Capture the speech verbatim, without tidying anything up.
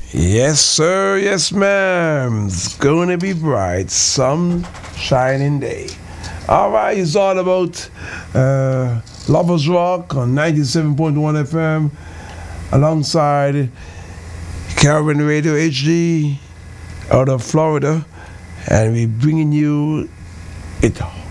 Yes, sir. Yes, ma'am. It's going to be bright, some shining day. All right, it's all about uh, Lovers Rock on ninety-seven point one F M alongside Caribbean Radio H D out of Florida. And we're bringing you it